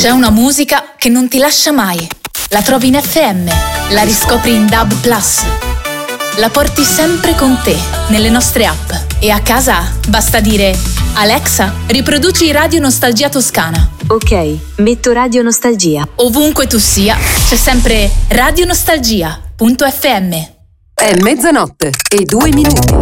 C'è una musica che non ti lascia mai. La trovi in FM, la riscopri in DAB+. La porti sempre con te, nelle nostre app. E a casa basta dire: Alexa, riproduci Radio Nostalgia Toscana. Ok, metto Radio Nostalgia. Ovunque tu sia, c'è sempre radionostalgia.fm. È mezzanotte e 2 minuti.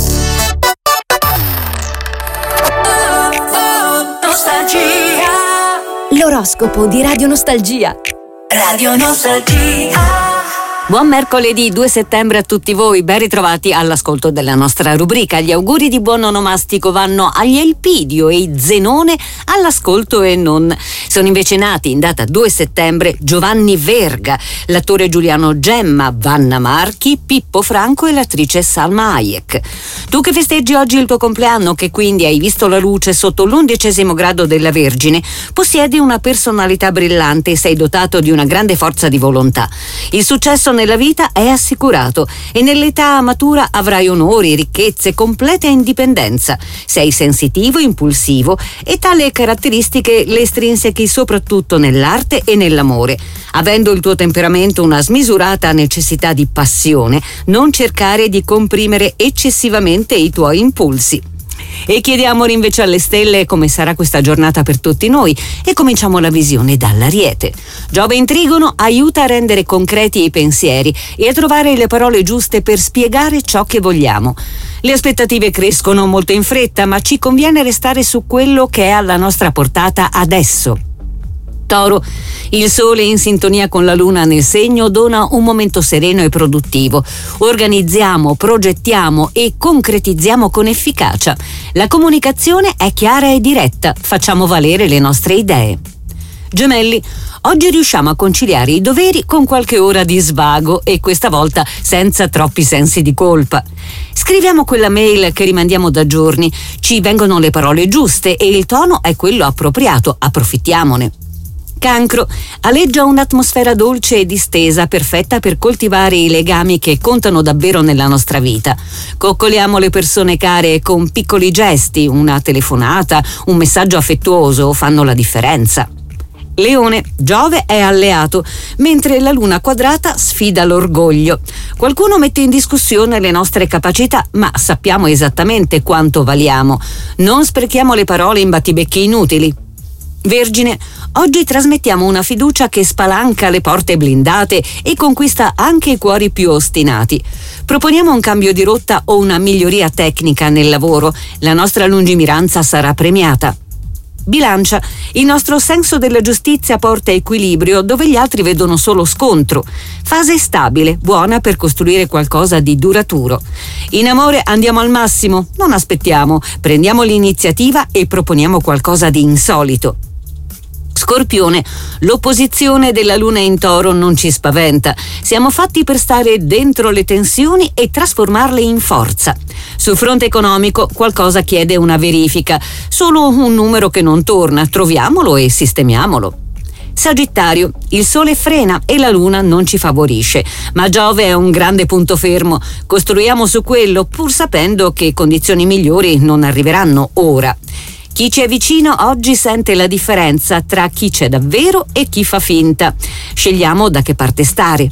L'oroscopo di Radio Nostalgia. Radio Nostalgia. Buon mercoledì 2 settembre a tutti voi, ben ritrovati all'ascolto della nostra rubrica. Gli auguri di buon onomastico vanno agli Elpidio e i Zenone all'ascolto e non. Sono invece nati in data 2 settembre Giovanni Verga, l'attore Giuliano Gemma, Vanna Marchi, Pippo Franco e l'attrice Salma Hayek. Tu che festeggi oggi il tuo compleanno, che quindi hai visto la luce sotto l'11° grado della Vergine, possiedi una personalità brillante e sei dotato di una grande forza di volontà. Il successo nella vita è assicurato e nell'età matura avrai onori, ricchezze, completa indipendenza. Sei sensitivo, impulsivo e tale caratteristiche le estrinsechi soprattutto nell'arte e nell'amore. Avendo il tuo temperamento una smisurata necessità di passione, non cercare di comprimere eccessivamente i tuoi impulsi. E chiediamo invece alle stelle come sarà questa giornata per tutti noi e cominciamo la visione dall'Ariete. Giove in Trigono aiuta a rendere concreti i pensieri e a trovare le parole giuste per spiegare ciò che vogliamo. Le aspettative crescono molto in fretta, ma ci conviene restare su quello che è alla nostra portata adesso. Toro, il sole in sintonia con la luna nel segno dona un momento sereno e produttivo. Organizziamo, progettiamo e concretizziamo con efficacia. La comunicazione è chiara e diretta, facciamo valere le nostre idee. Gemelli, oggi riusciamo a conciliare i doveri con qualche ora di svago e questa volta senza troppi sensi di colpa. Scriviamo quella mail che rimandiamo da giorni, ci vengono le parole giuste e il tono è quello appropriato, approfittiamone. Cancro, aleggia un'atmosfera dolce e distesa, perfetta per coltivare i legami che contano davvero nella nostra vita. Coccoliamo le persone care con piccoli gesti, una telefonata, un messaggio affettuoso fanno la differenza. Leone, Giove è alleato, mentre la luna quadrata sfida l'orgoglio. Qualcuno mette in discussione le nostre capacità, ma sappiamo esattamente quanto valiamo. Non sprechiamo le parole in battibecchi inutili. Vergine, oggi trasmettiamo una fiducia che spalanca le porte blindate e conquista anche i cuori più ostinati. Proponiamo un cambio di rotta o una miglioria tecnica nel lavoro, la nostra lungimiranza sarà premiata. Bilancia, il nostro senso della giustizia porta equilibrio dove gli altri vedono solo scontro. Fase stabile, buona per costruire qualcosa di duraturo. In amore andiamo al massimo, non aspettiamo, prendiamo l'iniziativa e proponiamo qualcosa di insolito. Scorpione, l'opposizione della luna in Toro non ci spaventa. Siamo fatti per stare dentro le tensioni e trasformarle in forza. Sul fronte economico qualcosa chiede una verifica. Solo un numero che non torna, troviamolo e sistemiamolo. Sagittario, il sole frena e la luna non ci favorisce, ma Giove è un grande punto fermo. Costruiamo su quello pur sapendo che condizioni migliori non arriveranno ora. Chi ci è vicino oggi sente la differenza tra chi c'è davvero e chi fa finta. Scegliamo da che parte stare.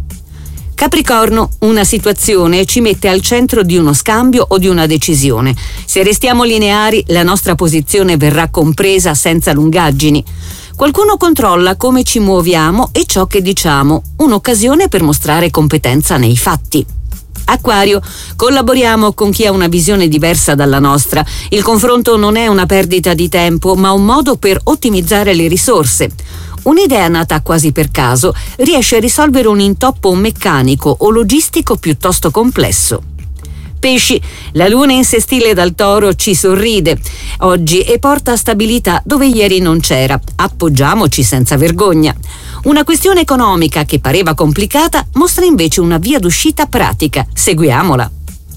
Capricorno, una situazione ci mette al centro di uno scambio o di una decisione. Se restiamo lineari, la nostra posizione verrà compresa senza lungaggini. Qualcuno controlla come ci muoviamo e ciò che diciamo, un'occasione per mostrare competenza nei fatti. Acquario, collaboriamo con chi ha una visione diversa dalla nostra. Il confronto non è una perdita di tempo, ma un modo per ottimizzare le risorse. Un'idea nata quasi per caso riesce a risolvere un intoppo meccanico o logistico piuttosto complesso. Pesci, la luna in sestile dal Toro ci sorride oggi e porta stabilità dove ieri non c'era. Appoggiamoci senza vergogna. Una questione economica che pareva complicata mostra invece una via d'uscita pratica. Seguiamola.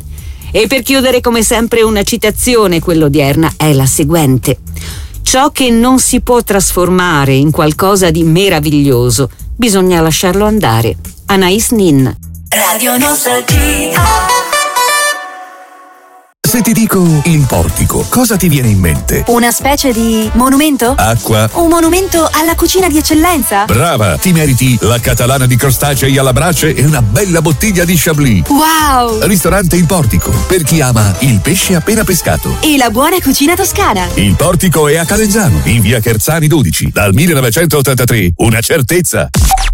E per chiudere, come sempre, una citazione, quella odierna è la seguente: ciò che non si può trasformare in qualcosa di meraviglioso, bisogna lasciarlo andare. Anais Nin. Radio Nostalgia. Se ti dico il Portico, cosa ti viene in mente? Una specie di monumento? Acqua. Un monumento alla cucina di eccellenza? Brava, ti meriti la catalana di crostacei alla brace e una bella bottiglia di Chablis. Wow! Ristorante Il Portico, per chi ama il pesce appena pescato. E la buona cucina toscana? Il Portico è a Calenzano, in via Chersani 12, dal 1983. Una certezza.